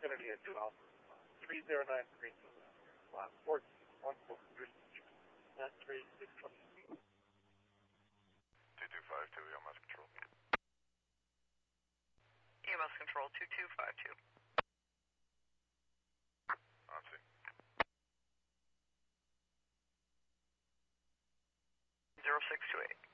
Infinity at 2 Alpha. 3093. 14. 14. That's 3620. 2252, EMS control. EMS control 2252. On scene. 0628.